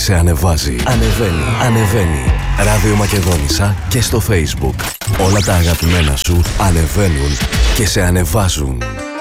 σε ανεβάζει. Ανεβαίνει. Ράδιο Μακεδόνισσα και στο Facebook. Όλα τα αγαπημένα σου ανεβαίνουν και σε ανεβάζουν.